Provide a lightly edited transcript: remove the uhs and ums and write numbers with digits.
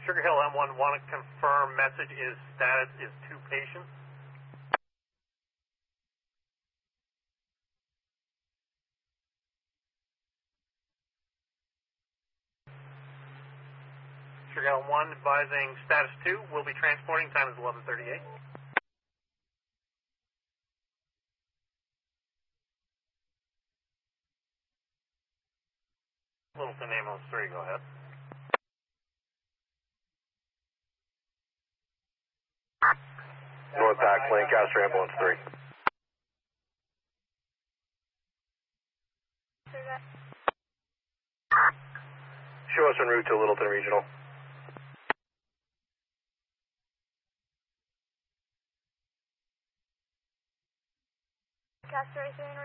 Sugar Hill M1, want to confirm message is status is 2 patients. Sugar Hill 1 advising status 2, will be transporting, time is 11:38. Littleton Ambulance 3, go ahead. North back, Lancaster Ambulance 3. Show us en route to Littleton Regional. Lancaster is in